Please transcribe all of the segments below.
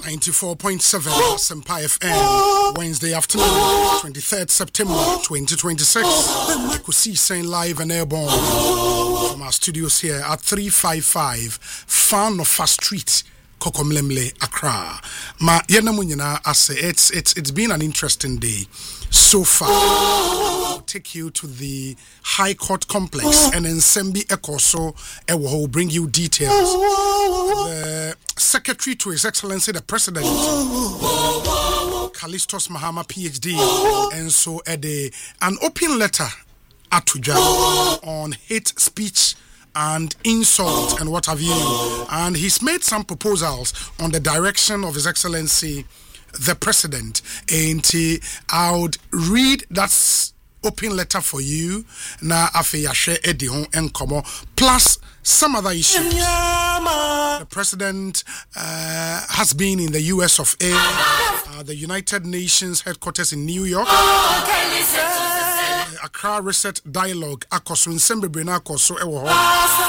94.7 Sempai FM, Wednesday afternoon, 23rd September 2026. Kusi saying live and airborne from our studios here at 355 Fan of Fast Street, Kokomlemle, Accra. Ma yenamunyina ase it's been an interesting day so far. I'll take you to the High Court complex and then Sembi Ekoso will bring you details. The Secretary to His Excellency the President, Callistus Mahama PhD, and so an open letter at Tuja on hate speech and insult and what have you. And he's made some proposals on the direction of His Excellency the President. And I would read that open letter for you. Na afe yashe edihon enkomo plus some other issues. The President has been in the US of A, the United Nations headquarters in New York. Accra Reset Dialogue akoso nsembe brena akoso ewo ho.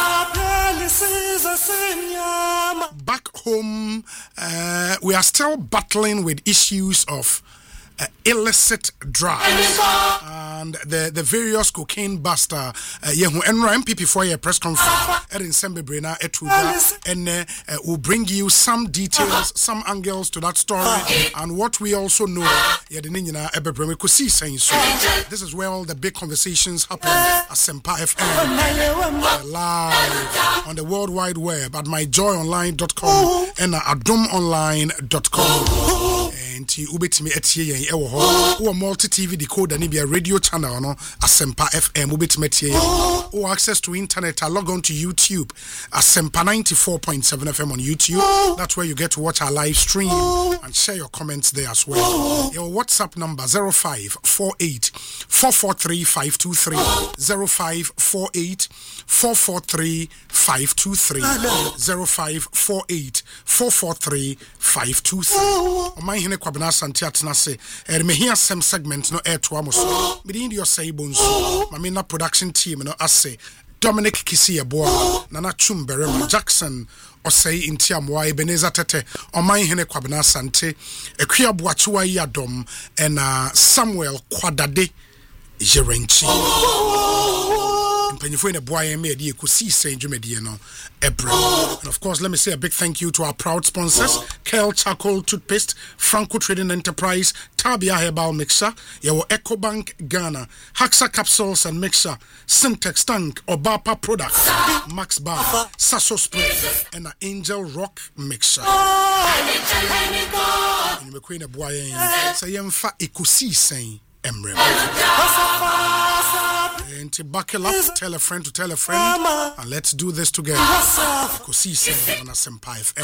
Back home, we are still battling with issues of illicit drugs and the various cocaine buster. Yehu Enra MPP for your press conference in Sembe Brena Etuga, and we'll bring you some details, some angles to that story, and what we also know. This is where all the big conversations happen at Sempa FM, live on the World Wide Web at myjoyonline.com and at adomonline.com. Ubetimi etie yen ewo ho multi TV decoder ni bia radio channel no Asempa FM ubetimi etie yen access to internet. Log on to YouTube Asempa 94.7 FM on YouTube. That's where you get to watch our live stream and share your comments there as well. Your WhatsApp number 0548 443 523 0548 443 523 0548 443 523. My hine kwabena asante atena se mehia sem segment no air to amoso me your say bonso mamina production team no ase Dominic Kisi Eboa Nana Chumberema Jackson Osei Intiamwa Ebenezer Tete Omai Hene Kwabena Asante Ekuya Buachiwa Yadom and Samuel Kwadade Jerenchi. And of course, let me say a big thank you to our proud sponsors: Kel Charcoal Toothpaste, Franco Trading Enterprise, Tabia Herbal Mixer, Yawo EcoBank Ghana, Haxa Capsules and Mixer, Syntex Tank, Obapa Products, Max Bar, Sasso Spray, and Angel Rock Mixer. And the Queen of Boyen, Sayemfa Ikusi saying Emrem. And to buckle up, tell a friend to tell a friend, and let's do this together. Kusi saying on a Sempai FM.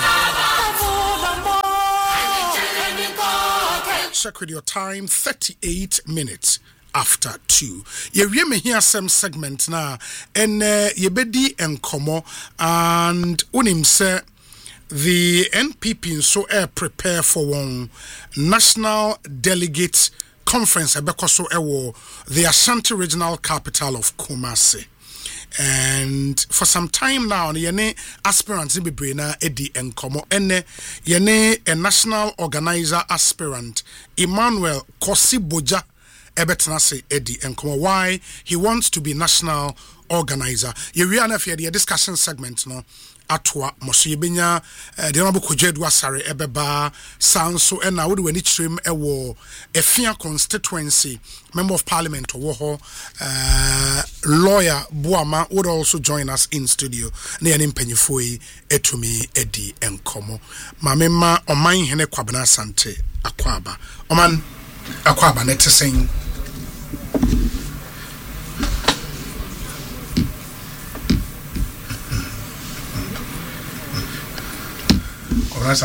Check with your time, 38 minutes after 2. You me hear some segment now, and ye bedi enkomo, and unim say the NPP so prepare for one national delegate conference ebekoso ewo the Ashanti regional capital of Kumasi. And for some time now yene aspirants be brena edi enkomo ene yene a national organizer aspirant Emmanuel Kosi Boja ebetenase edi enkomo why he wants to be national organizer. You na for the discussion segment no atwa mosibenya the honorable Kojedu Asare ebeba sanso ena wo de wani trim ewo Efia constituency member of parliament owo lawyer Buama would also join us in studio na ya mpanyifo yi etumi edi enkomo mamema oman hene kwabena asante akwaba oman akwaba netesen well,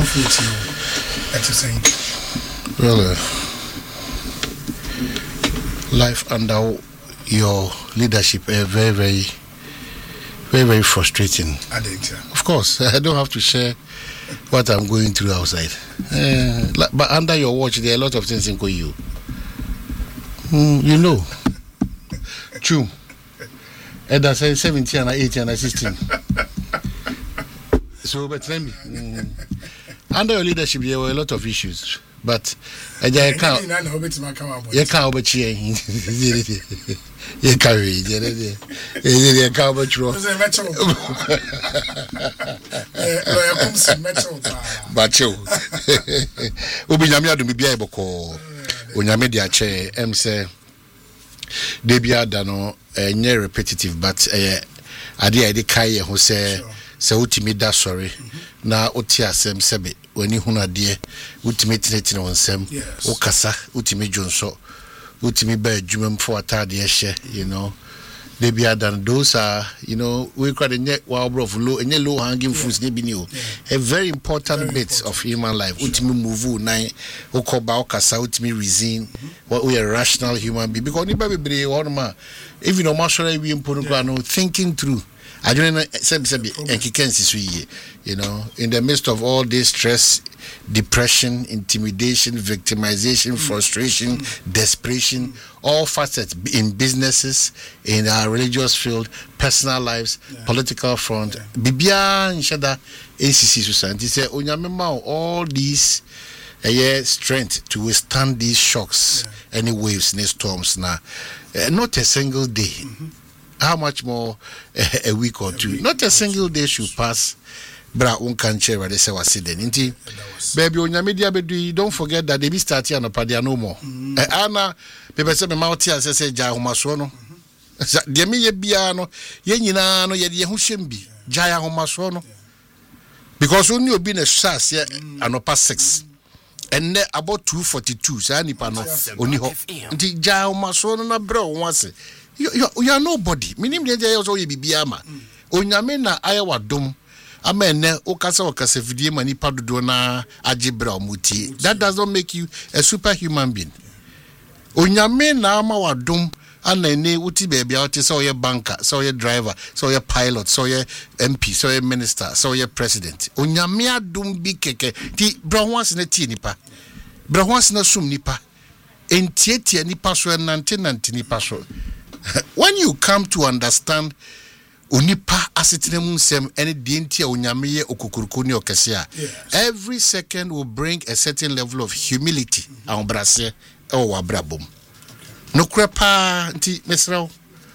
life under your leadership very frustrating. Of course, I don't have to share what I'm going through outside. But under your watch, there are a lot of things in you. You know, true. And I say 17 and 18 and 16. So, but let me. under your leadership, there were a lot of issues. But I can't. You can't overcheer. You carry. You can't overcheer. But you, Ubinyamia do be able to. Unyamedia che say Debia Dano near repetitive, but I kai who say ultimate that sorry. Na otia sem sebe wani huna die ultimate net on sem okasa ultimate jonso ultimate be adwuma for atade ehye they be than those are we call the net wow bro low hanging fruits they be new a very important bit of human life ultimate move nine okoba okasa ultimate reason what we are rational human being because ni baby bre one if you know masore we important thinking through I don't know, in the midst of all this stress, depression, intimidation, victimization, frustration, desperation, all facets in businesses, in our religious field, personal lives, political front, Bibia and Shada, ACC society, say, all these strength to withstand these shocks, any waves, any storms, now, not a single day. How much more a week or two? Not a single day should pass. Bra un can share where they say was sitting. Baby, on your media, don't forget that they be starting on a padia no more. Anna, people say, my mouth here says, Jaya Homasono. Dear me, ye biano, yenina, no, ye hushimbi, Jaya Homasono. Because when you've been a sass, yeah, and past 6. And about 242, Sani Pano, only hope. Until Jaya Homasono, na bro, once. You are nobody. Minim de also ye bibiama. Onyame na ayawa dom. Amen. Okasa vidie mani padodo na ajibra muti. That does not make you a superhuman being. Onyame na ama wadom anene uti baby out so ye banker, so ye driver, so ye pilot, so ye MP, so ye minister, so ye president. Onyame adom bi keke. Ti bra once na ti nipa. Bra once na sum nipa. Entieti nipa so nante nipa so. When you come to understand unipa asitinem sem any dintia unyameye okukurukuni okesia, every second will bring a certain level of humility and brase or wabrabum. No crepa nti mesrao.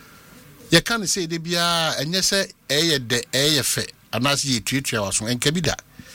You can't say de bia and yes de fe anas ye twetwa waso enkabida.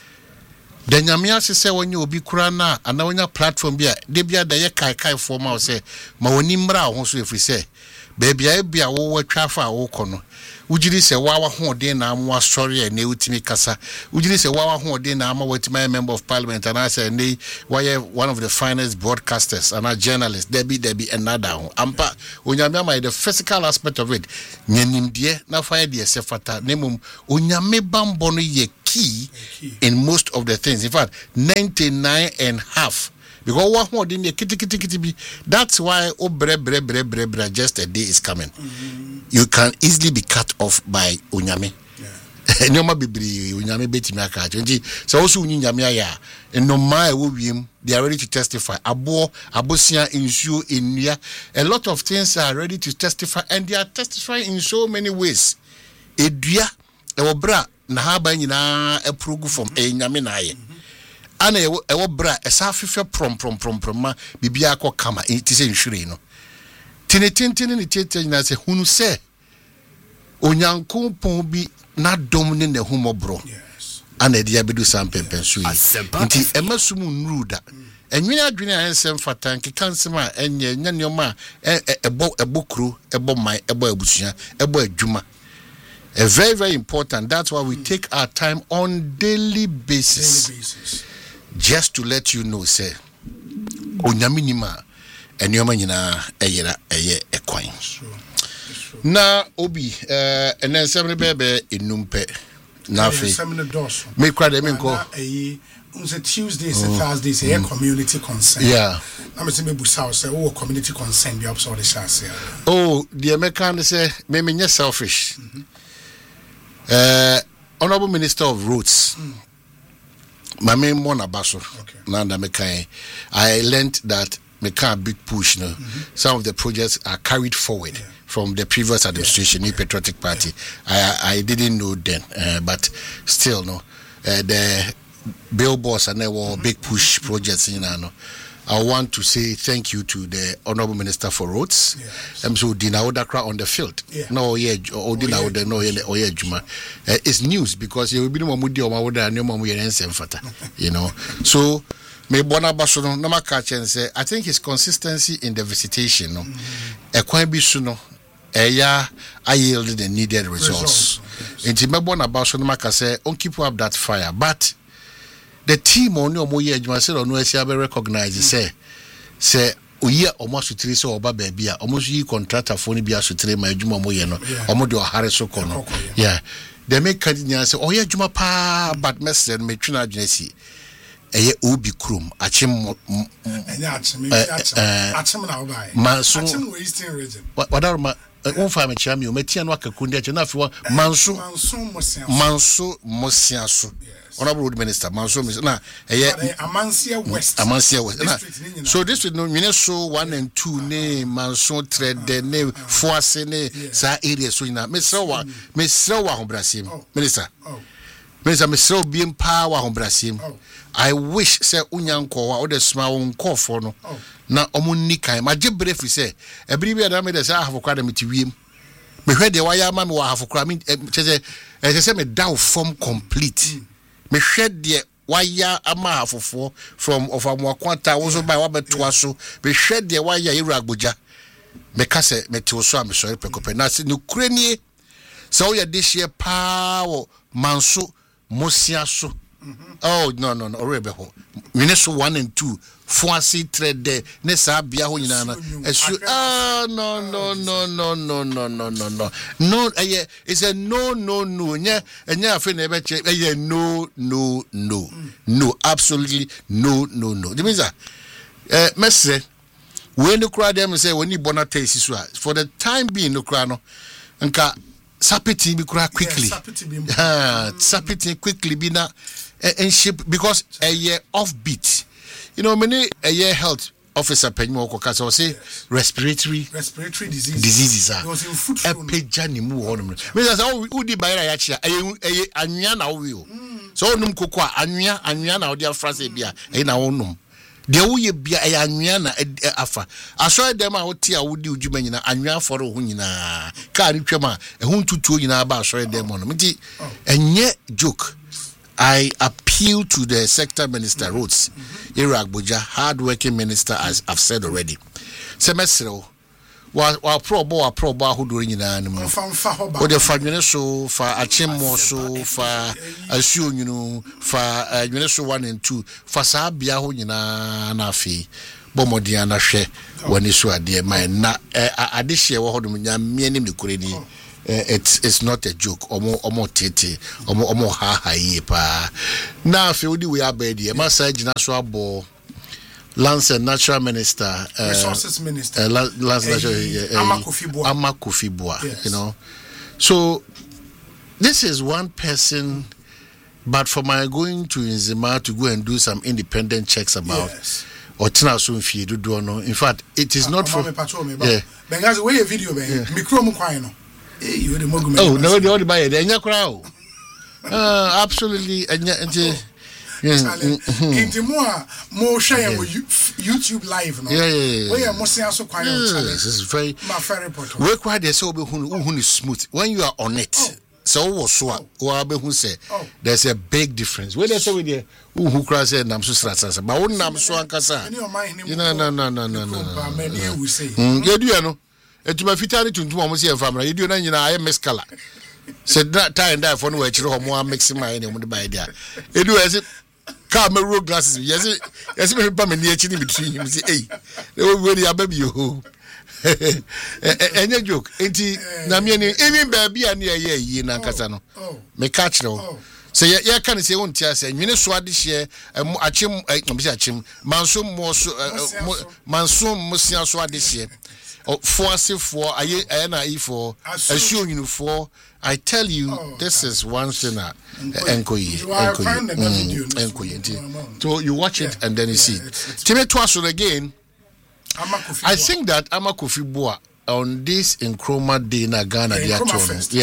The nyamia se when you be kurana and na wonya platform bia de bia da ye kai form out say ma woni mra ho so efri say baby I be a wo twafa wo kono ujiri se wawa hoden na amwa sorry na utimi kasa ujiri se wawa hoden na amwa wetima member of parliament and I say ne why one of the finest broadcasters and a journalist Debbie another ampa onyame my the physical aspect of it nyanimdie na fire de sefata nemum onyame bambo no ye key in most of the things in fact 99.5 because what more than kitty be that's why bre just a day is coming. You can easily be cut off by unyame. Nyoma bibri unyame beti maka nji so also unyame ya no mai wim they are ready to testify abosia insuo inua a lot of things are ready to testify and they are testifying in so many ways edua e obra na haba nyina eprogu from enyame na aye ana ewo bra esa afefe prom ma bibia akọ kama ti se nhwire no tinetintini ni tete na se hunu se onyankopon bi na dom ne humobro ana dia bedu sampempensu yi nti emasumu nruda enwina adwene ansem fatan kekansema enye nyanyoma ebokru ebomai abusuya adwuma a very very important. That's why we take our time on daily basis. Just to let you know, say, onyaminima enyoma nyina eyera eye ekwan. Na obi and then seven bebe inumpe na fe. Me kwade me nko. On Tuesdays and Thursdays, a community concern. Yeah. I'm saying, say, community concern, the upside the chassis. Oh, the American say, maybe you're selfish. Honorable Minister of Roads. Mame Mona Basso, Nanda Mekai. I learned that Meka big push. No, some of the projects are carried forward from the previous administration, New Patriotic Party. I didn't know then, but still, no. The billboards and our big push projects in Ano. I want to say thank you to the Honorable Minister for Roads. So Dina Odakra on the field. No, yeah, Odina Oda, no, yeah, Juma. It's news because you will be no mudi or Mawoda and no more you know. So, me bona basono na maka and say I think his consistency in the visitation, no, a quite be suno. I yielded the needed results. Inti me bona basono maka say, on keep up that fire, but. The team on your moye adwuma say no esi be recognize say oye almost three so oba baby almost yi contractor for ni bia so three ma adwuma moye no omo de ohare so kono yeah they make kadinya say oye adwuma pa but message me twina adwuna si eye obi krum achim achim na obai achim we eastern region wadaro ma on fa me chia me o metia no akakundi ache na afi manso mosiaso Honorable Minister, Manso, na Amansia West. So this is no Minnesota 1 and 2 ne Manso trade ne Foase ne sa area so na Mesrawa Brasim. Minister. Minister Mesrawa bi empower ho Brasim. I wish say unyanko wa o de sma won call for no. Na omunni kan ma jebre fi say e biri bi adam de say ahafokwa da metiwiem. Me hwe de waya ma me wa ahafokwa me say me down form complete. Me shed the wire ama afofo from of Amwakwanta also by wabeto so me shed the wire Iragbuja me ka se me te so am sorry pekope na se no kuranie so ye this year power manso mosia so oh no orebe ho Minnesota 1 and 2 Foasi trade ne sa bia ho nyina na esu no it's a no nya afi na ebe che no absolutely no the means messe we no kra dem say we ni bona taste so for the time being no kra no nka sapiti bi kra quickly sapiti quickly bi na and ship because a year offbeat. You know, many a year health officer penyo ko kasa say respiratory diseases are a pejani mu honum. Me say how udi bayra ya chia anwia na wo yo. So onum kokwa anwia na odi afrase bia na onum. De wo ye bia anwia na afa. Aso dem a woti a wodi ujuma nyina anwia foro ho nyina. Ka ri twam a ehun tutuo nyina ba aso dem no. Mti enye joke. I appeal to the sector minister Roads, Iragbuja, hard-working minister, as I've said already. Semester, while pro who doing in animal. For the Fagune so, for Achimo so, for Assume, you know, for Uneso 1 and 2, for Sabia Nafi, Bomodiana She, when you saw dear mine, na addition, what me name the Kureni. It's not a joke. Omo tete, omo ha pa. Now feel we are bedi. Massage national bo. Lands and Natural Minister, Resources Minister, Amakofi Boa. You know, so this is one person. But for my going to Nzima to go and do some independent checks about. Or in fact, it is not from. Yeah. Bengazi, where a video, Mikro oh, no, the only buyer, the crowd. Absolutely, and more share YouTube live. We are mostly also quite. This is very important. Work quite there, so who is smooth when you are on it. So who say there's a big difference. When they say with you who cross it, I'm so stressed. But when I'm so ankasa, no. You do know. Etu mafitani tuntum omo se famra yedio na nyina aye meskala said that time that for no we chiro homo mixing my name the by there edu ese car me road glasses yes me pa me ni echi ni between him say hey we dey ababi yo enye joke enti na me ni even baby an ye yi na nkasa no me catch no say ye can say won tia say nwene so ade hye achim achim manso mosia so ade hye for assure for I tell you this is one thing enkoyi so you watch it and then you see Timi Twaso again I think that Amakofi Boa on this Nkrumah Day na Ghana they are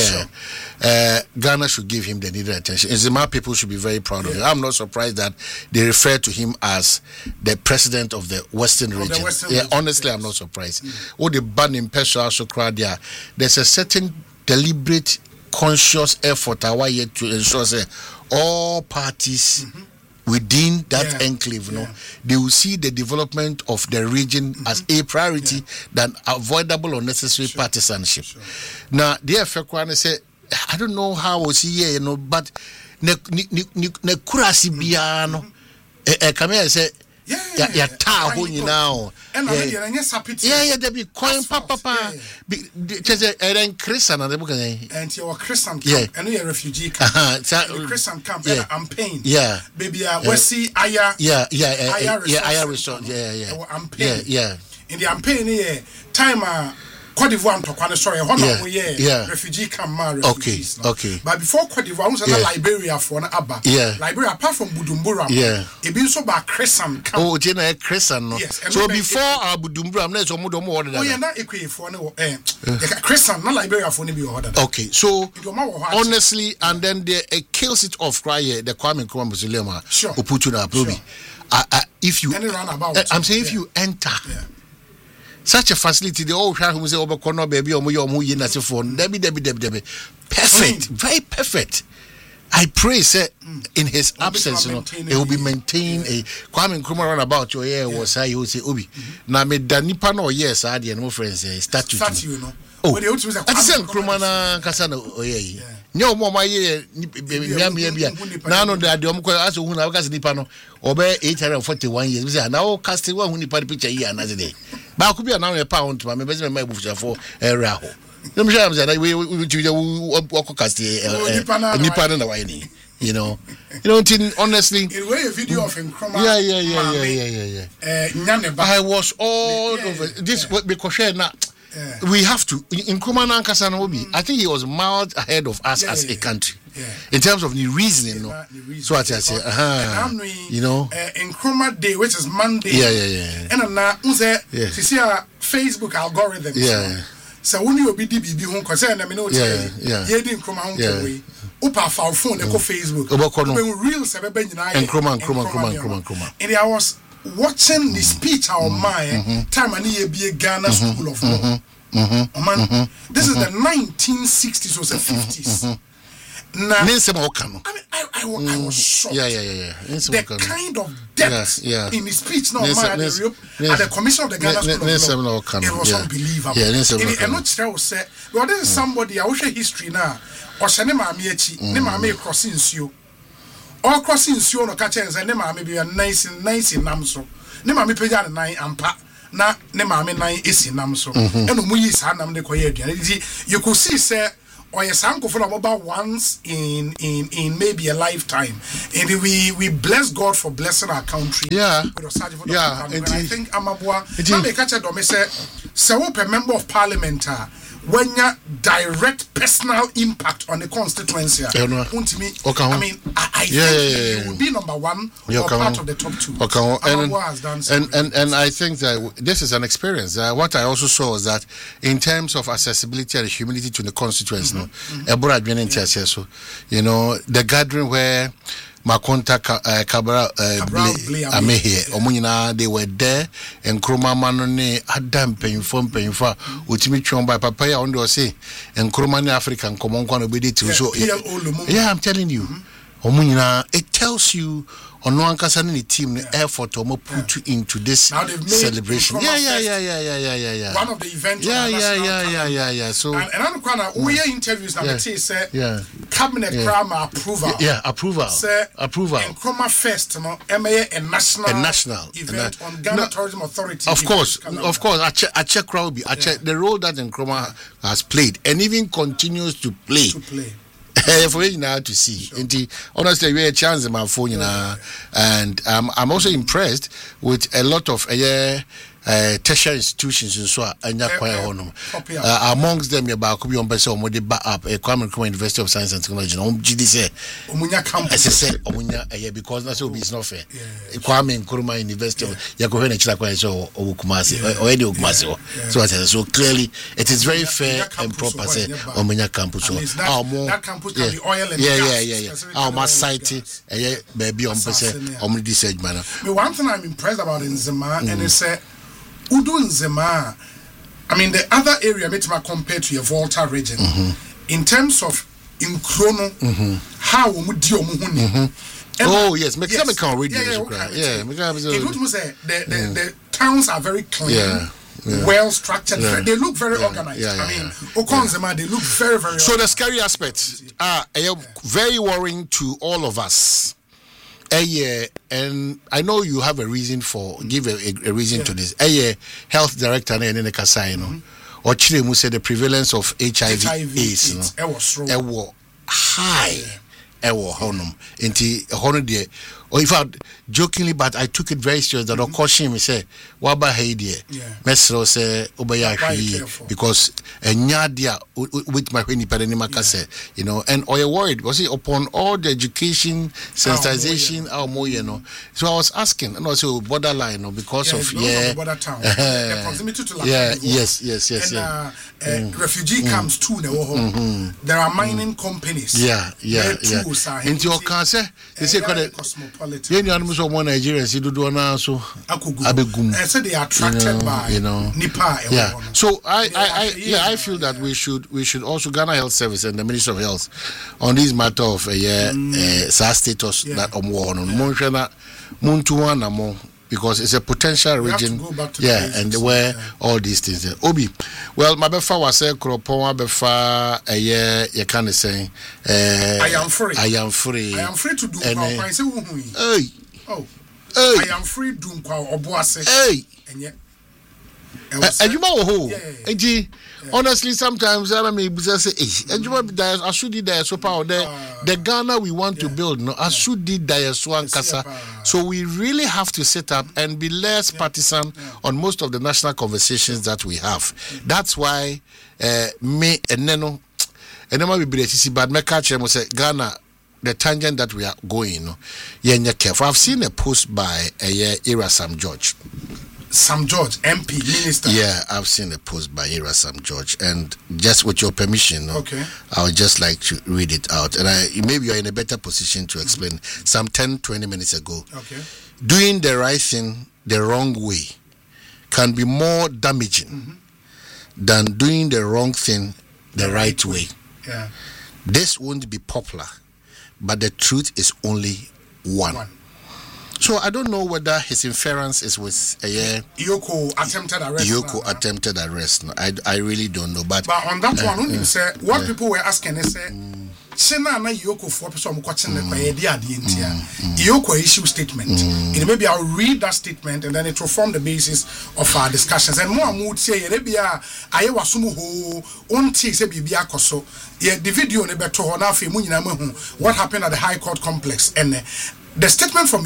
Ghana should give him the needed attention. Zima people should be very proud of him. I'm not surprised that they refer to him as the president of the Western region. Honestly, I'm not surprised. What the ban in Pesha also crowd there. There's a certain deliberate, conscious effort to ensure that all parties within that enclave, they will see the development of the region as a priority than avoidable or necessary partisanship. Now, the Efekwane say, I don't know how was he here, but ne kurasi biano. Come here, say. Yeah, now. There be coin papa. Just a Christian and the book and your Christian camp and your refugee camp. Christian camp and pain. Yeah, baby, Westy Aya. Aya resort. Yeah. In the Ampane time. Cote d'Ivoire to sorry, refugee camp okay. But before Cote d'Ivoire, was Liberia for an Abba. Liberia apart from Bujumbura. It been so bad Crescent camp. Oh, Jenna Crescent. Yes. So before our Bujumbura, I'm not so much more than that. Oh, you're not equal for no Crescent, not Liberia for any order. Okay, so honestly, and then they kills it off cry the Kwame Nkrumah Museum. Sure. Opportunity, Proby. If you, I'm saying if you enter. Such a facility, the old child who say, "Oh, corner baby, or you na phone." Debbie. Perfect, very perfect. I pray, sir, in his absence, it will be maintained. A Kwame Nkrumah runabout your ear was I will say, Obi. Now, me Danipa no yes, I no friends, statue. Oh, I said Nkrumah Kasana, oh yeah. No more my year, now no, that the Omko as who now got Nipano, obey 841 years. Now casting one who put picture here another day. But I could be now a pound to my members and my books for a raho. No, I'm saying we walk cast Nipan and Wayne. You know, honestly, a video of him. I was all over this because now. We have to in Nkrumah Nankasa Obi. I think he was miles ahead of us as a country in terms of the reasoning. So what I say, Nkrumah Day, which is Monday. And now see a Facebook algorithm. So when you be DBB home concern, I mean, didn't come out away. Upa for phone, they go Facebook. Real Nkrumah. And I was watching the speech on my time and he be a Ghana School of Law. This is the 1960s or the 50s. Now, I was shocked. The kind of depth in his speech now, at the Commission of the Ghana School of Law, it was unbelievable. And not sure say, well, this is somebody I will share history now. Or Shanema Miechi, Nema crossing you. All crossing you no catch and Nema maybe a nice in Namso. Nema me pay 9 ampa. Na Nema me 9 is in Namso. And we is Hanam de Koyedi. You could see, sir. Or yes, uncle for about once in maybe a lifetime, and we bless God for blessing our country. And I think Amabua. Now they catch a dome say, so a member of parliament. When you direct personal impact on the constituency, I mean, I think you will be number one or part of the top two. And I think that this is an experience. What I also saw is that in terms of accessibility and humility to the constituency, the gathering where Makonta Kabara Amehe Omunina, they were there, and Nkrumah Manone Adam Painful Utimi Chomba Papaya on the say, and Nkrumah African Common Obedi to so. I'm telling you, Omunina, it tells you on one Kasani team the effort to put you into this celebration. One of the events. So and I'm gonna we interviews now say cabinet drama approval. Approval. And Nkrumah Fest, a national event on Ghana Tourism Authority. Of course. I check Crowby. I check the role that Nkrumah has played and even continues to play. For you now to see. Honestly, we had a chance in my phone, and I'm also impressed with a lot of tertiary institutions and so anya kwaya honum amongst them ba ko bi on pese omode ba up Kwame Nkrumah University of Science and Technology no gidi say omunya campus say omunya because na so be is not fair Kwame Nkrumah University ya ko hwe na chira kwaya so Kumasi already Kumasi so clearly it is very fair and proper say omunya campus so that campus can be oil and gas my site baby on pese omudi research man one thing I'm impressed about in Zema and it's Udu Nzema, I mean, the other area, compared to your Volta region, in terms of in chrono, how would you oh, yes, mechanical radio. The towns are very clean. Well structured, they look very organized. I mean, Okonzema, they look very, very so the scary aspects are very worrying to all of us. And I know you have a reason give a reason to this. Health director na ene kasa no. Or Chiremu said the prevalence of HIV/AIDS no. High. Honum. Inti hono de. Or in fact, jokingly, but I took it very serious that Okoshim say, Waba Haidie, Mesro say, Obaya, because a nyadia with my Winnie Perenimaka say, you know, and or worried, was it upon all the education, sensitization, our more, you know. So I was asking, and also borderline, because of border town, the proximity to yes. And refugee camps too, there are mining companies. Into your cancer, they say, you know, Nigerians, you do now so Abegum. I said they are attracted by Nipa. So I feel that we should also Ghana Health Service and the Ministry of Health on this matter of SARS status that because it's a potential region, and where all these things are. Obi, well, my befa was say Kropon, befa you can say, I am free to do. I say, I am free to do. And yet, and you know who? Honestly, sometimes I mean, say, and you I should die so power the Ghana we want to build. No, I should die so Kasa. So we really have to set up and be less partisan on most of the national conversations that we have. That's why me and Neno and we be but me catch them say Ghana. The tangent that we are going, careful. I've seen a post by Ira Sam George. Sam George, MP, Minister. Yeah, I've seen a post by Ira Sam George, and just with your permission, I would just like to read it out. And maybe you're in a better position to explain. Some 10-20 minutes ago, doing the right thing the wrong way can be more damaging than doing the wrong thing the right way. Yeah. This won't be popular, but the truth is only one. So I don't know whether his inference is with Iyoko attempted arrest. No, I really don't know. But on that one, say what people were asking, they say, Sena na Iyoko for person watching the Iyoko issue statement. And maybe I'll read that statement and then it will form the basis of our discussions. And more mood say, I was sumo ho on tea say bibia koso. The video ne beto ho na fe mu nyina mahu what happened at the High Court complex and the statement from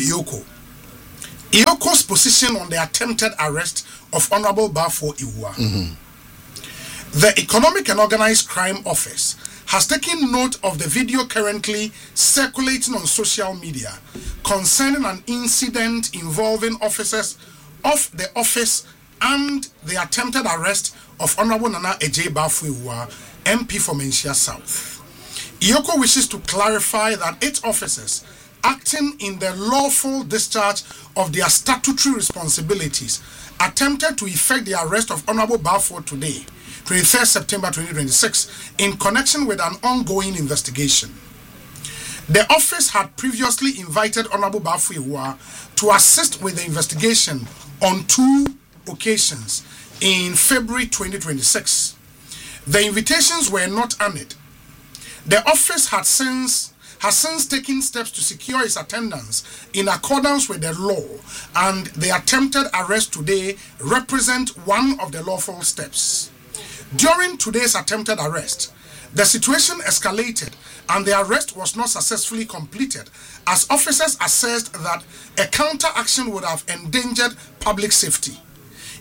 Iyoko's position on the attempted arrest of Honorable Bafo Iwua. The Economic and Organized Crime Office has taken note of the video currently circulating on social media concerning an incident involving officers of the office and the attempted arrest of Honorable Nana Ejay Bafo Iwua, MP for Menchia South. Iyoko wishes to clarify that its officers acting in the lawful discharge of their statutory responsibilities attempted to effect the arrest of Honorable Bafo today, 23rd September 2026, in connection with an ongoing investigation. The office had previously invited Honorable Bafo Iwua to assist with the investigation on 2 occasions in February 2026. The invitations were not honored. The office has since taken steps to secure his attendance in accordance with the law, and the attempted arrest today represent one of the lawful steps. During today's attempted arrest, the situation escalated and the arrest was not successfully completed as officers assessed that a counteraction would have endangered public safety.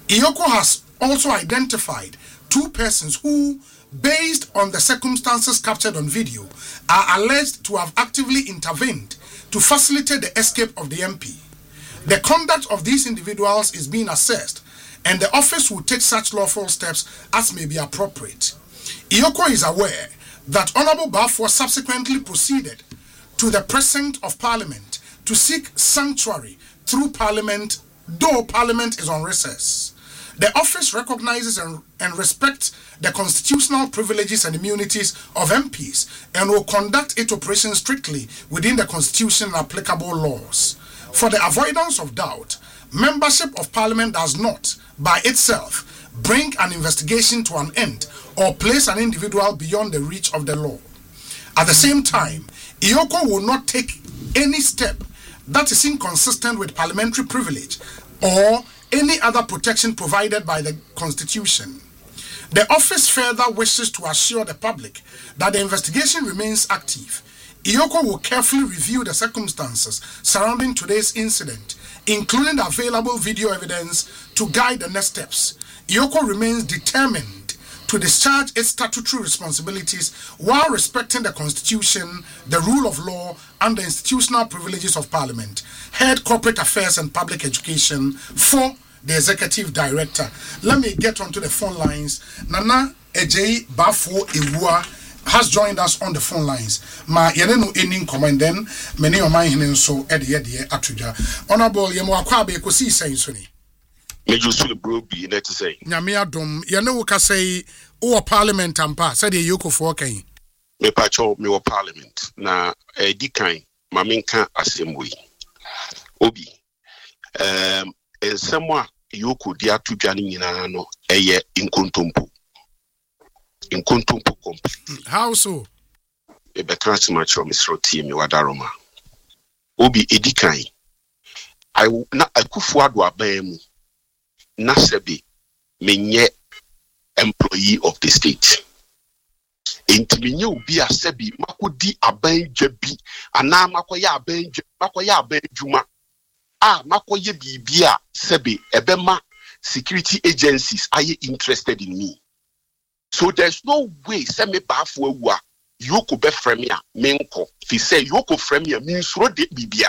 Iyoko has also identified 2 persons who, based on the circumstances captured on video, are alleged to have actively intervened to facilitate the escape of the MP. The conduct of these individuals is being assessed, and the office will take such lawful steps as may be appropriate. Iyoko is aware that Honorable Baffour subsequently proceeded to the Precinct of Parliament to seek sanctuary through Parliament, though Parliament is on recess. The office recognizes and respects the constitutional privileges and immunities of MPs and will conduct its operations strictly within the Constitution and applicable laws. For the avoidance of doubt, membership of Parliament does not, by itself, bring an investigation to an end or place an individual beyond the reach of the law. At the same time, Iyoko will not take any step that is inconsistent with parliamentary privilege or any other protection provided by the Constitution. The office further wishes to assure the public that the investigation remains active. Iyoko will carefully review the circumstances surrounding today's incident, including the available video evidence, to guide the next steps. Iyoko remains determined to discharge its statutory responsibilities while respecting the Constitution, the rule of law, and the institutional privileges of Parliament. Head Corporate Affairs and Public Education for the Executive Director. Let me get onto the phone lines. Nana Ejei Baffour Ewua has joined us on the phone lines. Ma yenenu enin comment then many of my hinin so edi atuja. Honorable Yemo Akwabe kosi saying suni. Me jusu bro bi net say. Nyame adom yenu ka say o Parliament ampa said Iyoko for kan. Me pacho me wo Parliament na di kan ma menka assembly. Obi ensemwa Iyoko di atudwa ni nyina no eye inkontompo complete. How so? E betra smacho misro team wadaroma. Obi edikan. I na akufu ado aban na sebi menye employee of the state. Enti menye obi a sebi makodi aban dwabi ana makoya aban dwuma. Makoye bibia sebi ebema security agencies are interested in me. So there's no way say me Baffour Ewua Iyoko be fremia menko. Fi say Iyoko fremia means ro de bibia.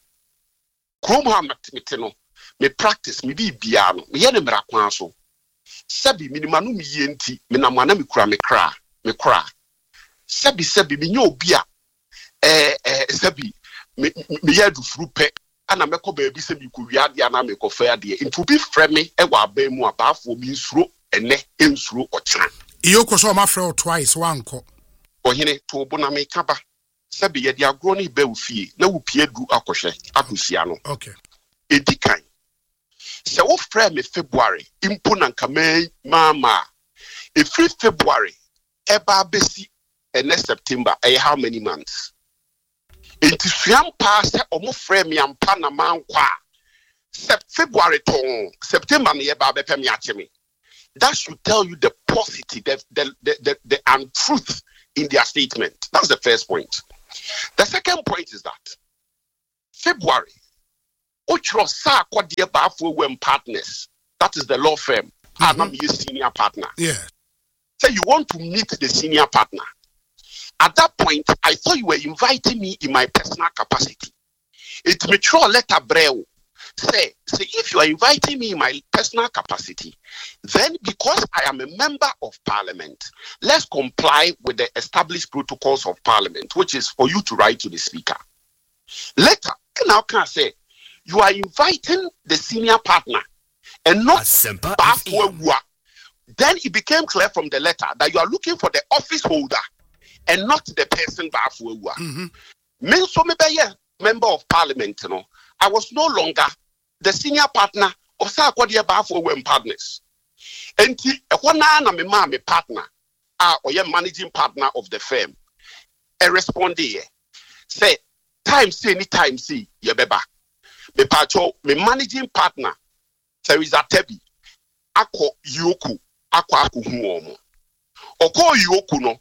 Kromha matmete no me practice me bibia no me ye ne mra kwan so. Sebi minimanu me ye nti me na mwana me kra. Sebi me nya obi a sebi me ye du frupe ana meko baby sebi ko wiade ana me ko fa ade. It will be fremi e wa ban mu Baffour bi nsuro ene ensuro ochena. Iyoko so ma frɛ twice wanko. Ohene to bona me kaba. Sabi ye dia agro ni be wo fie na wo pie du akohwe akosia no. Okay. Edikan. Se wo frɛ me February impo na nkama mama. Every February eba besi ene September how many months? Enti suam pa se omo frɛ me ampa na mankwa. February ton September ne eba bepɛ me acheme. That should tell you the paucity, the untruth in their statement. That's the first point. The second point is that February, Ochro Sa Kwadia Baffour Ewua Partners, that is the law firm, I'm your senior partner. Yeah. So you want to meet the senior partner. At that point, I thought you were inviting me in my personal capacity. It's mature letter breo. Say, if you are inviting me in my personal capacity, then because I am a member of Parliament, let's comply with the established protocols of Parliament, which is for you to write to the Speaker. Later, now can I say, you are inviting the senior partner and not Baffour Ewua. Then it became clear from the letter that you are looking for the office holder and not the person Baffour Ewua. Me so me be member of Parliament, you know. I was no longer the senior partner of Sa Kwadia Baffour Ewua Partners. Enti ehona na me partner or your managing partner of the firm. I respond here. Say time see anytime see ye beba. Me pacho me managing partner Teresa Tebi ako Iyoko ako hu omo. Oko Iyoko no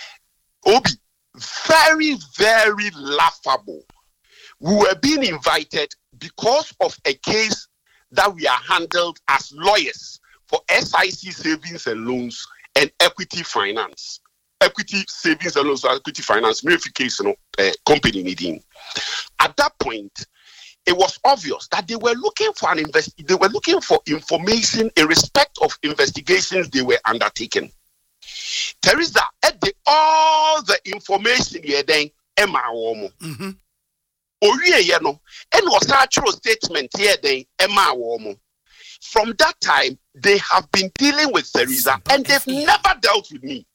obi very, very laughable. We were being invited because of a case that we are handled as lawyers for SIC savings and loans and equity finance. Equity savings and loans, equity finance, verification company needing. At that point, it was obvious that they were looking for they were looking for information in respect of investigations they were undertaking. Teresa, all the information here then Emma Womo. Oye no, and was actual statement here then Emma Womo. From that time, they have been dealing with Teresa and they've never dealt with me.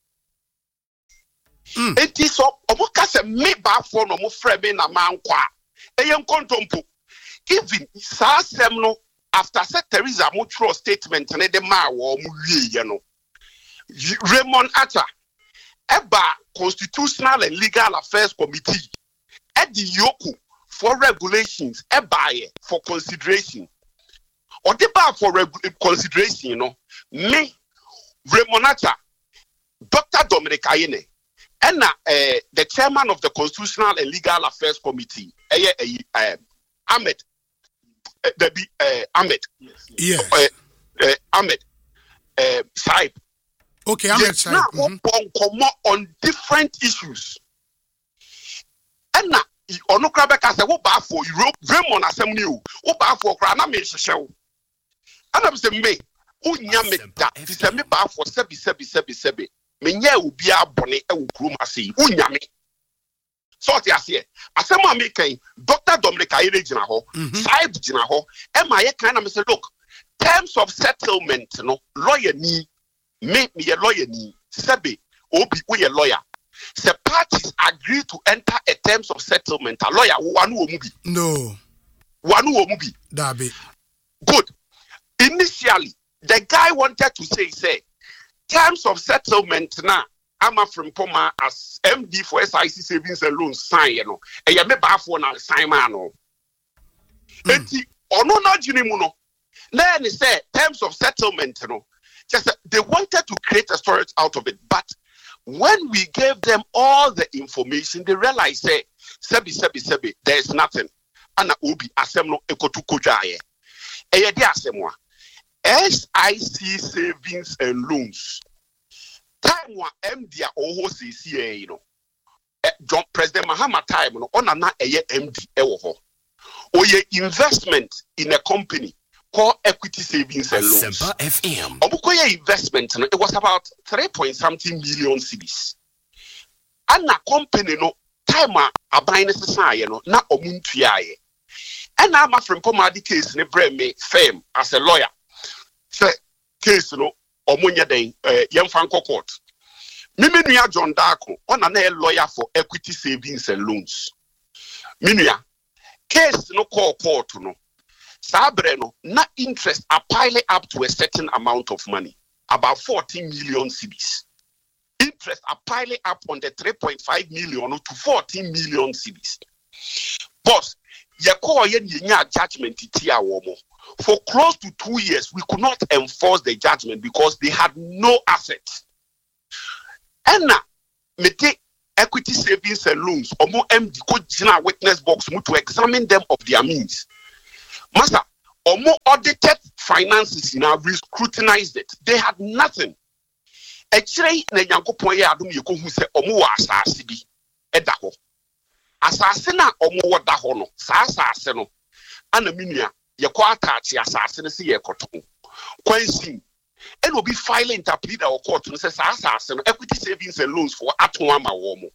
It is so Omukase me back for no frebe na mankwa. Eyem kontompo. Even sa semno after said Teresa mutual statement and the ma wo mu wie no. Raymond Atta Eba Constitutional and Legal Affairs Committee Edi Yoku for regulations Eba for consideration. Or the bar for consideration, me Raymond Atta, Dr. Dominic Ayene, and the chairman of the Constitutional and Legal Affairs Committee, Ahmed. Ahmed. Yes. Ahmed. Saib. Okay, Ahmed Saib. On different issues. And now, Onokrabeka said, what bad for Europe? Raymond Assembly, what bad for Graname Show? And I'm saying, me, Unyame that is a me bad for Sebi. Menya ubia bone e ukrumasi unyame so ti ase asema making Dr. Dominic Ayere gina ho Saib gina ho e ma ye kan na me say look terms of settlement no lawyer ni me lawyer ni sebe obi we lawyer the parties agree to enter a terms of settlement a lawyer wanu omu bi no wanu omu bi dabe good initially the guy wanted to say terms of settlement na ama from Poma as MD for SIC savings and loans sign you know e ya me ba for na sign man no enti ono na jini mu no na ni say terms of settlement no just they wanted to create a storage out of it but when we gave them all the information they realized say sebi there is nothing ana obi asem no ekotu kodwaye e ye di asemwa SIC savings and loans. Time wa MD oho CCA no. John President Mahama time no on na eye MD ewo ho. Oye investment in a company called Equity Savings and Loans. Sempa FM. Obukoye investment no it was about 3.something million cedis. And na company no time aban ne sesan no na omuntuaye. And na ma from Pomadi case ne bre me firm as a lawyer. Say case no omunya den yemfa court minua John Darko on a lawyer for Equity Savings and Loans minua case no call court no sabre no na interest are piling up to a certain amount of money about 14 million cedis interest are piling up on the 3.5 million to 14 million cedis boss ye call ye nya judgment tia womo. For close to 2 years, we could not enforce the judgment because they had no assets. And now, mete Equity Savings and Loans, omo MD ko jina witness box to examine them of their means. Master, omo audited finances now scrutinized it. They had nothing. Actually, na Yankopon ye adom ye ko hu se omo wa asase bi eda ho. Asase na omo woda ho no, sa asase no ana minua ye kwa attach asase ne se ye koton kwansi and will be filing interpleader or court to say asase no Equity Savings and Loans for atonwa wo mo.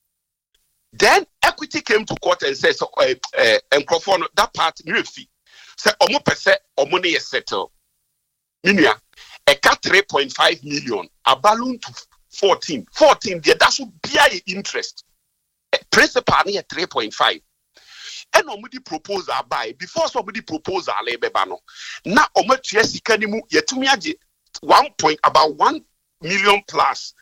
Then Equity came to court and said so enkrofo that part refi say omo pese omo ne settle minua e ka 3.5 million a balloon to 14 there that should be interest principal ne 3.5 and omudi proposal buy before somebody proposal lebeba no na omatua sika ni mu yetumi age 1 million plus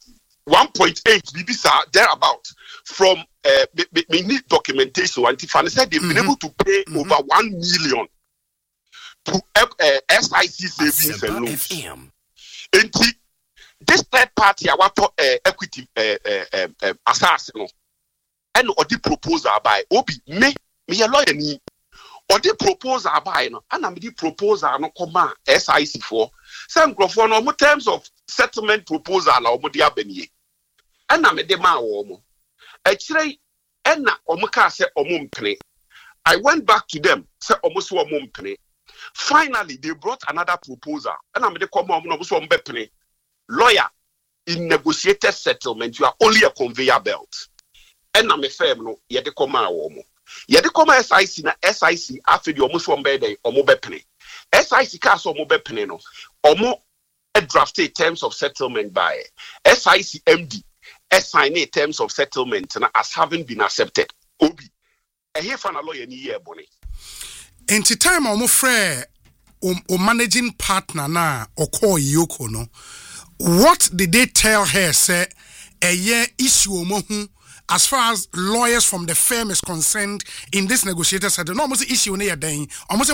1.8 bibisa there about from me need documentation and Tiffany said they've been able to pay over 1 million to SIC savings and loans. And this third party I want equity assassin and or the proposal by obi me a lawyer ni or the proposal by no, and I'm the proposal no come SIC for. Some for no terms of settlement proposal or Modia Benye. And I'm a demand woman. Actually, and Omuka said Omumpene. I went back to them, said almost Omumpene. Finally, they brought another proposal, and I'm the common Omumpene. Lawyer, in negotiated settlement, you are only a conveyor belt. And I'm a firm, no, yet the command woman. Yet the command SIC, SIC, after the almost 1 day, or Mobepene. SIC cast or Mobepene, no, or more a drafted terms of settlement by SIC MD, signed terms of settlement as having been accepted. Obi, a here for a lawyer in year, Bonnie. In the time, I'm afraid, managing partner na or call Yoko, no. What did they tell her? Say a year issue mohu as far as lawyers from the firm is concerned in this negotiator said no almost issue near day almost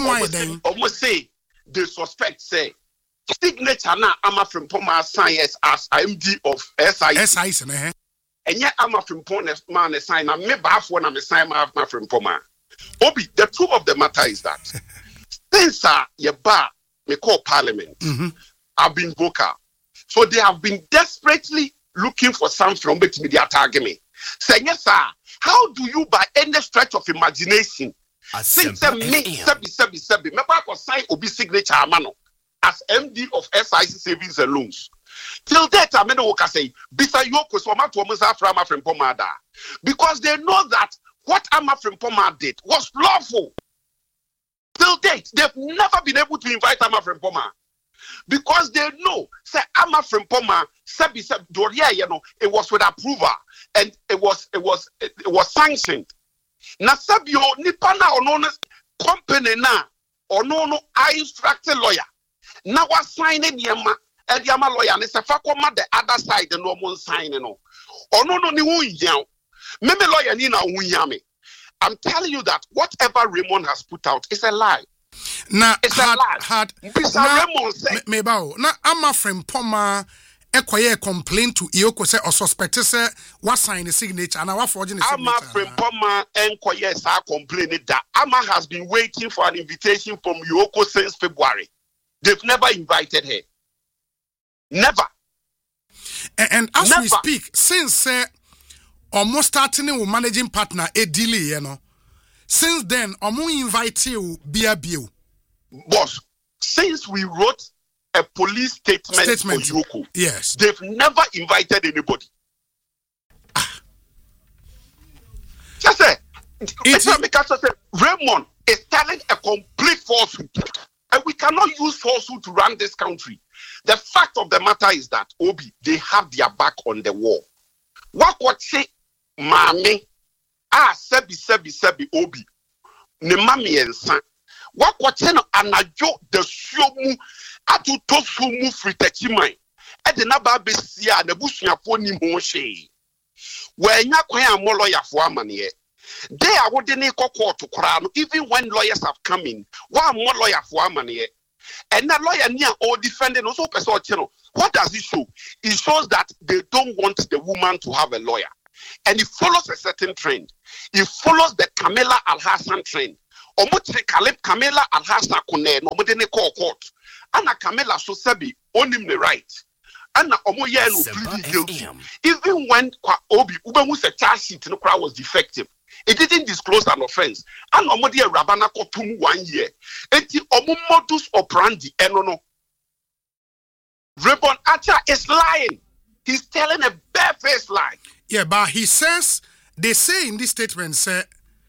say the suspect say signature na ama from Poma science as MD of SIC and yet ama from Poma man sign na me ba for na me sign ma from Poma. Obi, the truth of the matter is that since your bar me call parliament have been vocal. So they have been desperately looking for something from which media target me. Saying, yes, sir, how do you, by any stretch of imagination, think that me, Sebi, me back was sign Obi signature Amano as MD of SIC Savings and Loans. Till that, I mean, what I say, Bisa Yoko, so much woman's after Ama from Pomada. Because they know that what Ama from Pomada did was lawful. Till date, they've never been able to invite Ama from Pomada. Because they know, say Ama from Poma, Sebi Doria, you know, it was with approval and it was sanctioned. Na Sabio Nipana or no company na or no I instructed lawyer. Now was signing Yama and Yama lawyer and it's a fakoma the other side the normal signing no. Or no ni wunyao. Meme lawyer ni na wunyame. I'm telling you that whatever Raymond has put out is a lie. Na it's had mebao na Ama from Poma ekoye complain to Iyoko say or suspect say what sign the signature and our forging the signature. Ama from Poma enkoye say complain that Ama has been waiting for an invitation from Iyoko since February. They've never invited her. Never. And as we speak, since almost starting with managing partner a delay, you know. Since then, Omu invite you Biabiu. Boss, since we wrote a police statement for Yoko, yes, they've never invited anybody. Just say, Raymond is telling a complete falsehood. And we cannot use falsehood to run this country. The fact of the matter is that, Obi, they have their back on the wall. What say, Mami? Sebi Obi. Ne mami ensa. Wakwache no anajo de suomu atu tosumu fritachimai. Ede na ba besia na busuafo ni ho hwe. Wanya kwan amolo lawyer fo amane. They are what they need court to crown, even when lawyers have come in. One more lawyer for amane. And that lawyer near or defending also person channel. What does it show? It shows that they don't want the woman to have a lawyer. And it follows a certain trend. It follows the Kamala Al-Hassan trend. Omotre Kamala Al-Hassan kone no modene court. Anna Kamala so sabi on him the right. Anna Omoye no pleading guilty. Even when Obi Ubemu se charge sheet no crowd was defective. It didn't disclose an offense. And Omodi Rabana kotum 1 year. Eti Omo modus operandi enono. Raymond Archer is lying. He's telling a barefaced lie. Yeah, but he says, they say in this statement, say,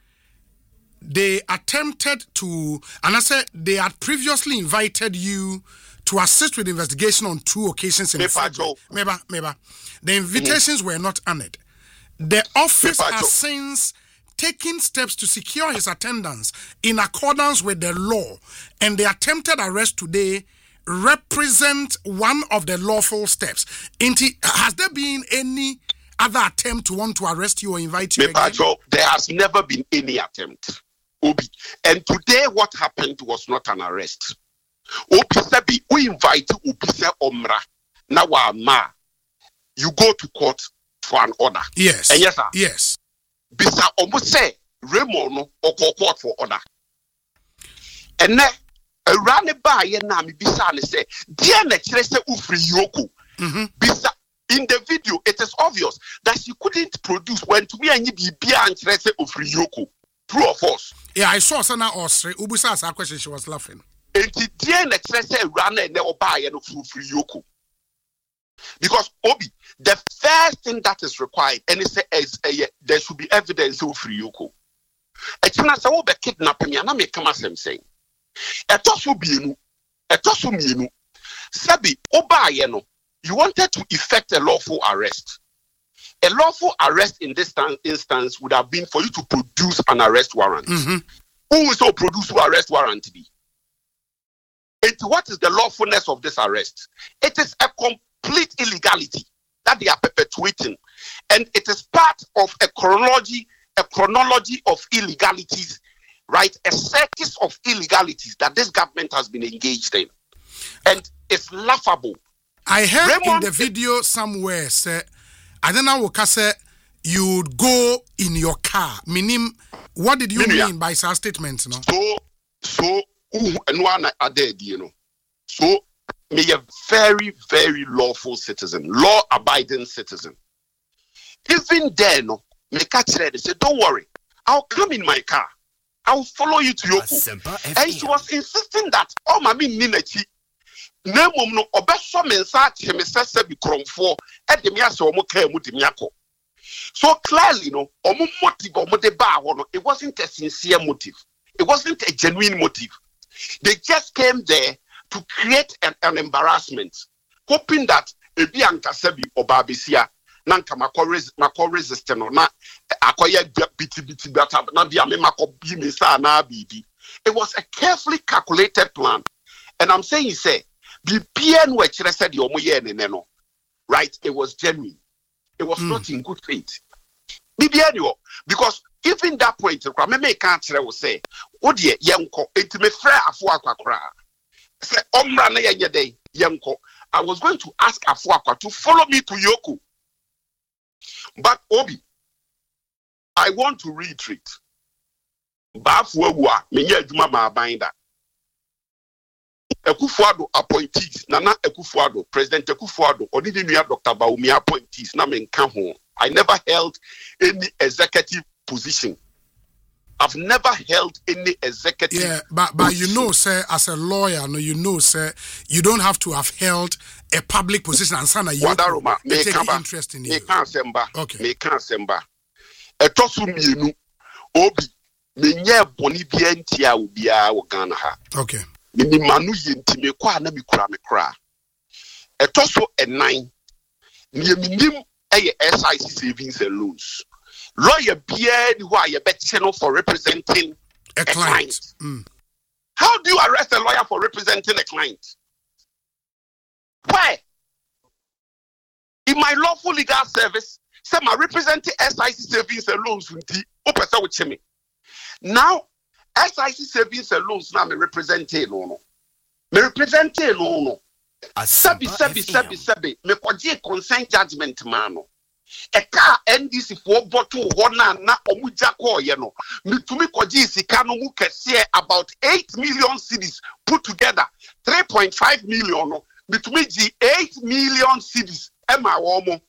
they attempted to, and I said, they had previously invited you to assist with the investigation on 2 occasions in Meba. The invitations were not honored. The office has since taken steps to secure his attendance in accordance with the law, and the attempted arrest today represent one of the lawful steps. Has there been any other attempt to want to arrest you or invite you again? There has never been any attempt, Obi. And today what happened was not an arrest. Obi Sebi, we invite Obi Se Omra. Now you go to court for an order. Yes. And yes, sir. Yes. Bisa almost say Raymond or court for order. And then a run by ye na me bisa ne say dear na kire say ufri yoko. Bisa in the video it is obvious that she couldn't produce when to me anyi bibia and kire say ufri yoko. True or false? Yeah, I saw Sana Osre. Ubusa asked a question, she was laughing. And the dear na kire say run and never buy no ufri yoko. Because Obi, the first thing that is required, and it's there should be evidence of free yoko. A china say obe kidnap me, and I make come saying. A tosu bienu, Sabi oba yeno. You wanted to effect a lawful arrest. A lawful arrest in this instance would have been for you to produce an arrest warrant. Who will so produce an arrest warrant to be? And what is the lawfulness of this arrest? It is a complete illegality that they are perpetuating, and it is part of a chronology of illegalities, right? A circus of illegalities that this government has been engaged in, and it's laughable. I heard in the video somewhere say, I don't know what say you'd go in your car. Meaning, what did you mean by such statements? No. So and one are dead, you know. So me a very, very lawful citizen, law-abiding citizen. Even then, me catch her, they say, don't worry, I'll come in my car. I'll follow you to Yoko. And she was insisting that, oh, mami ninechi, nemom no obeso mensa chemese bi kromfo e de me ase omo ka mu de me akọ. So clearly no omo motive omo de ba ho no, it wasn't a sincere motive. It wasn't a genuine motive. They just came there to create an embarrassment, hoping that ebi ankasa bi obabesia na nka makọ resist no na akoye biti bata na bia me makọ bi me sa na bibi. It was a carefully calculated plan, and I'm saying say right, it was genuine. It was not in good faith. Because even that point, I can't say, oh dear, Yanko, it may fair Afuakwa. I was going to ask Afuakwa to follow me to Yoko. But Obi, I want to reiterate. Bafuwa, Menya Juma Mabainda. Ekufuado appointees, Nana Ekufuado, President Ekufuado, or didn't you have Dr. Baumi appointees? I never held any executive position. I've never held any executive. Yeah, but you know, sir, as a lawyer, no, you know, sir, you don't have to have held a public position and sana you take interest in you. Okay. Me can't semba. Etosu mienu obi menye boni bientia ubia wogana ha. Okay. Ni manu yenti me kwa na mi kura. Etoso enan. Ni minim eye SIC savings and loans. Lawyer Pierre who are your channel for representing a client. How do you arrest a lawyer for representing a client? Why? In my lawful legal service, say my representing SIC savings and loans with me. Now, SIC savings and loans now me representing no. Me representing no. Sabi. Me kwaji consent judgment mano. A car NDC for bottle one na omuja ko ye no. Me tumi kwaji sika no mu kese about 8 million cedis put together 3.5 million no. Me tumi ji 8 million cedis ema wo mo.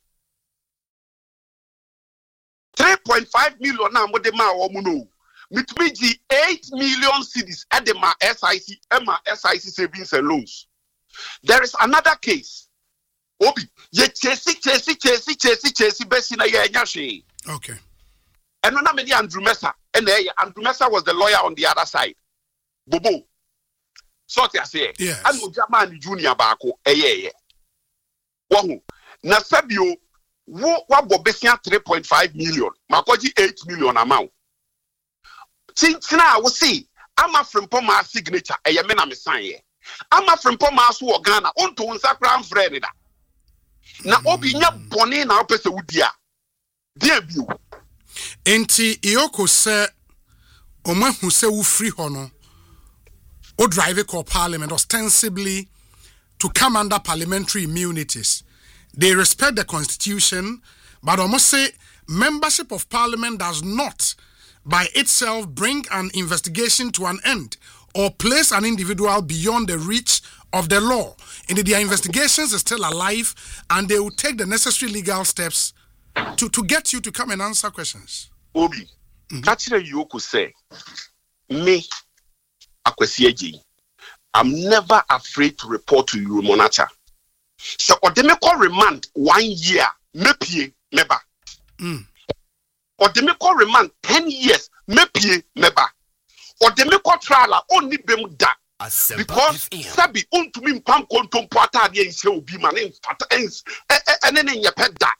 3.5 million na mo de ma wo mo no. Me tumi ji 8 million cedis at the ma SIC savings and loans. There is another case. Obi, ye chesi besi na ye nyashi. Okay. And when I met Andrew Mesa, and Andrew Mesa was the lawyer on the other side. Bobo. So I say, yes. And Ujama Junior Bako, Wahu. Na Sabio, what Bobesia 3.5 million, Makoji 8 million amount. Since now I will see, I'm a from Poma signature, a Yamena Messiah. I'm a from Poma Su Ghana, on to Unsakram Freda. Na obi nya bone na opese wudia dia biu enti Iyoko se omahu se wo free ho no o drive call parliament ostensibly to come under parliamentary immunities. They respect the constitution, but almost say membership of parliament does not by itself bring an investigation to an end or place an individual beyond the reach of the law. And their investigations are still alive, and they will take the necessary legal steps to get you to come and answer questions. Obi, Kachira Yoko say, me, Akwesi, I'm never afraid to report to you, Monacha. So, or they may call remand 1 year, mepie, meba. Or they may call remand 10 years, mepie, meba. Or they may call trial only bem da. Because Sabi to me pam kontom pata de nse obi ma ne fata ens ene ne nyepɛ da.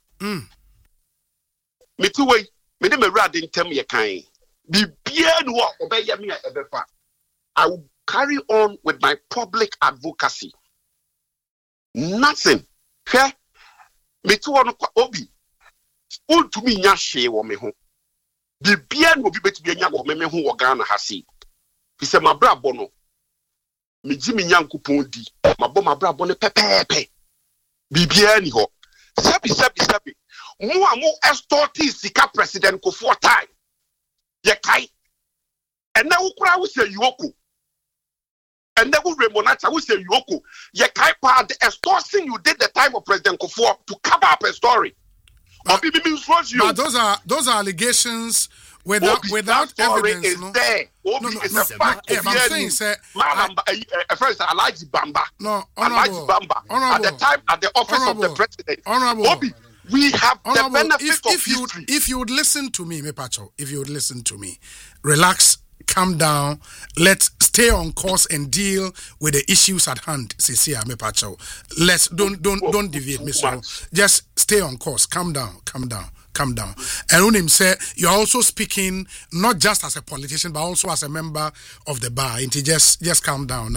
Me ti wei me de mawura de ntem ye kan. Bibia no obeye me ebefa. I will carry on with my public advocacy. Nothing. Hwɛ me ti wono obi to me nya hwe wo me ho. Bibia no obi betibia nya wo me ho wo Ghana ha si. Fi se mabra bono me jimi nyankopon di mabɔ mabrabɔ ne pɛpɛɛpɛ bibia ni hɔ sabi mo a mo extorti sika president Kufuor time ye kai ene wo kura wo se Yoko ene wo Remonacha wo se Yoko ye kai pa the extortion you did the time of President Kufuor to cover up a story. But those are allegations without evidence. Is no? There. Obi is a fact. I'm saying, sir, first, Alaji Bamba. No, Alaji Bamba. At the time, at the office of the president. Obi, we have the benefit of history. If you would listen to me, Mepacho, if you would listen to me, relax, calm down, let's stay on course and deal with the issues at hand. Sisia Mepacho. Let's don't deviate, Mr. Just stay on course. Calm down. And Unim said you're also speaking not just as a politician but also as a member of the bar. And just calm down.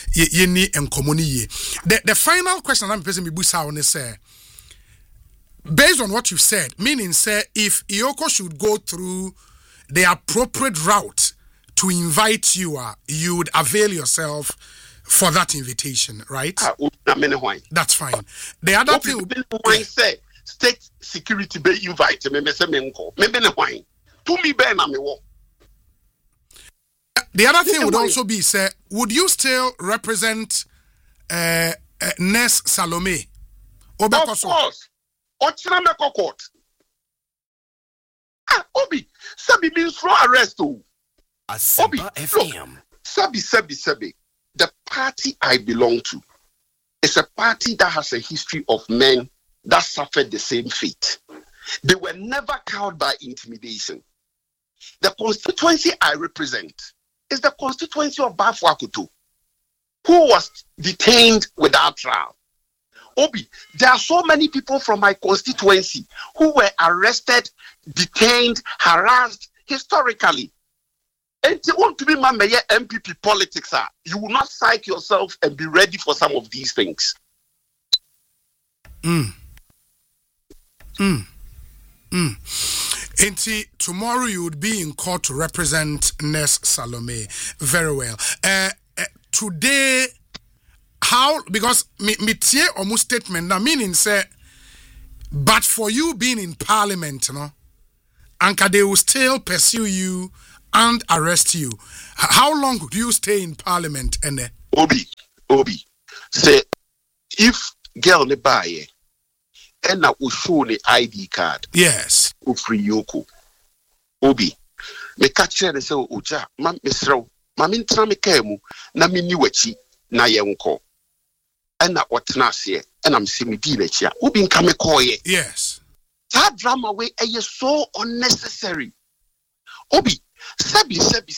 The final question I'm pressing Bibusa on is based on what you said, meaning if Yoko should go through the appropriate route to invite you, you would avail yourself for that invitation, right? That's fine. The other thing would be state security be invite me say me nko me be ne hwan to me be na me wo. The other thing would also be would you still represent Ness Salome? Of course. Ochina me court. Obi, sabi means for arrest o. Obi, FM. Sabi. The party I belong to is a party that has a history of men that suffered the same fate. They were never cowed by intimidation. The constituency I represent is the constituency of Bafo Akutu, who was detained without trial. Obi, there are so many people from my constituency who were arrested, detained, harassed historically. And you want to be my mayor MPP politics, you will not psych yourself and be ready for some of these things. Tomorrow you would be in court to represent Ness Salome. Very well. Today, how, because me tie omu statement na meaning but for you being in parliament, Anka they will still pursue you and arrest you. How long do you stay in parliament? Obi, say if girl ne buy and na show the ID card. Yes. Free Yoko. Obi, me catch her and say, Oja, mam misro, mamintra me kemu, na mi niwachi, na yenko. And na what na say, and I'm semi diletia. Obi nkame koye. Yes. That drama way is so unnecessary. Obi, sabi,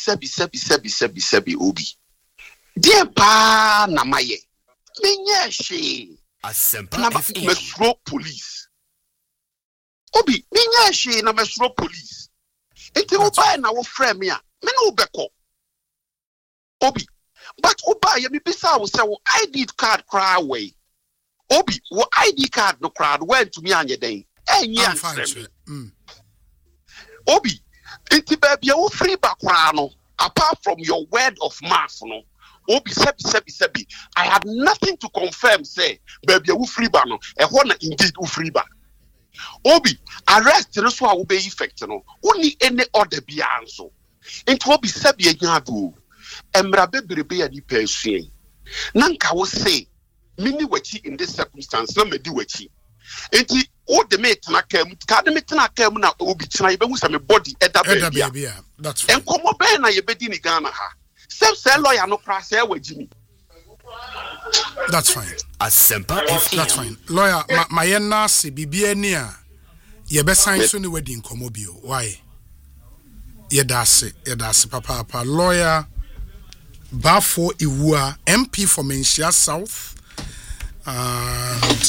Obi. Dear pa na maye. Menye Asempa Mesro police. Obi, minya she na Mesro police. Enti oba na wo frame me no beko. Obi, but oba ye me bisa wo say wo ID card cry away. Obi, wo ID card no crowd went to me anye den. Enye answer. Obi, enti baby wo free back no apart from your word of mouth no. Obi sebi. I had nothing to confirm. Say, baby, you free ban no. Indeed, you free ban. Obi arrest no so a be effect no. Only any other be answer. It will be sebi enyado. emra bebrebe ya nipa asuen na nka wo say mini wachi in this circumstance na medi wachi enti o de me tena kam ka de me tena kam na obi tena ye behu say me body eda baby that's fine enkomo be na ye bedi ni Ghana ha say lawyer no kra say wagimi that's fine Asempa FM. that's fine lawyer my na se bibia ni a ye be sign so ni wedding komo bio why ye da se papa lawyer Bafo Iwua MP for Menchia South and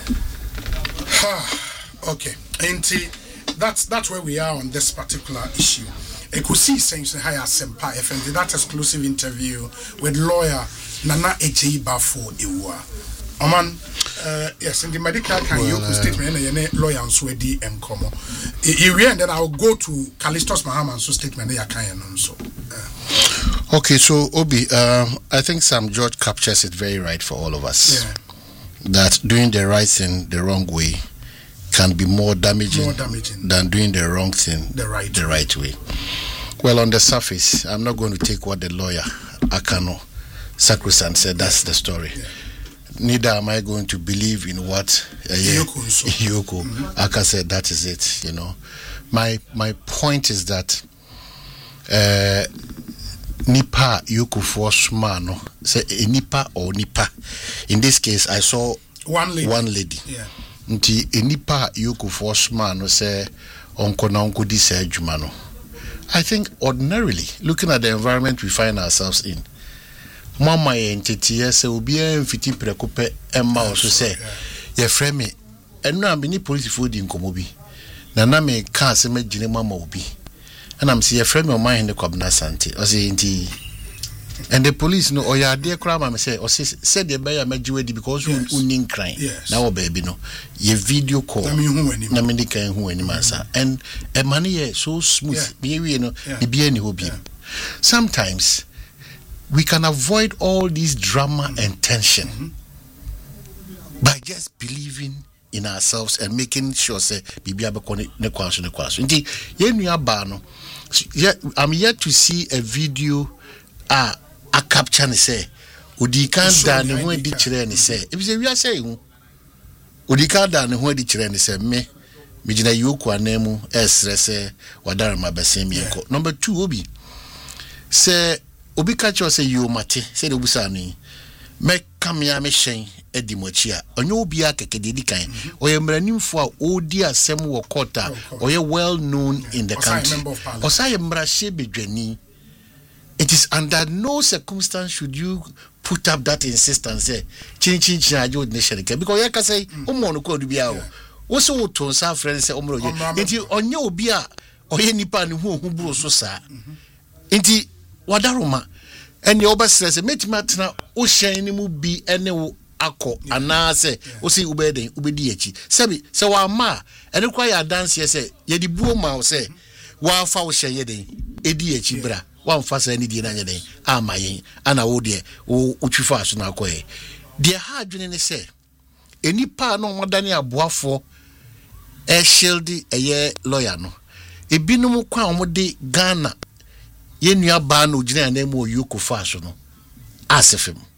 okay that's where we are on this particular issue. Ekusi saying hi Asempa FM that exclusive interview with lawyer Nana Eche Bafo Iwua. Oman yes in the medical can you statement and lawyer and Swedi and Komo. And then I'll go to Callistus Mahaman's statement they are kind so okay, so Obi, I think Sam George captures it very right for all of us. Yeah. That doing the right thing the wrong way can be more damaging than doing the wrong thing the right way. Well, on the surface, I'm not going to take what the lawyer Akano Sacrosanct said. That's the story. Yeah. Neither am I going to believe in what Yoko Aka said. That is it. You know, my point is that nipa Yoko for smano say nipa or nipa. In this case, I saw one lady. Yeah. Nti nipa Yoko for smano say onko na onko di say jumano. I think ordinarily, looking at the environment we find ourselves in, mama entity say obi enfiti prekope emma also say ye frame me eno am ni police for di nkomo bi na me ka se magine mama obi and I'm see ye frame me o man the Kwabena Asante o say nti and the police no o ya de kra ma say o say the be ya magiwe di because unin crime na wo baby no ye video call na me di kan hu ani mansa and e man ye so smooth be we no be ani hobi sometimes we can avoid all this drama and tension by just believing in ourselves and making sure say bibia be ne kwaso nti ye nua ba no I'm yet to see a video a capture ne say odi kan da ne ho adi kire ne say e bi say wi say hu odi kan da ne ho adi kire ne say me gina yoku anemu esre say wadara mabese mi enko. Number 2 obi say obi catch us say you mate say the busa ni me kamia me hyen edimochi a onye obi akeke dedi kan oye mranimfo a odi asem wo kota oye well known in the country osaye mrahye bedwani. It is under no circumstance should you put up that insistence say chin ajo de sherike because you can say omo no ko bia o wo so wo ton sa friend say omo ye enti onye obi a oye nipa ne hu buru so sa enti wadaroma ene obesrese metima tena o hyen ni mu bi ene wo akọ anase o si ubeden ubedi echi sebi se wa ma ene kwa ya dance say ye di buo ma o say wa fa o hyen ye den edi echi bra wa mfa sa ni di na nye den amayen ana wo de o twifa aso na akoye de ha adwene ne say enipa no modane aboafo shield eye lawyer no ebinum kwa omode Ghana yenua ba na ogina na mu oyoko fa so no asefem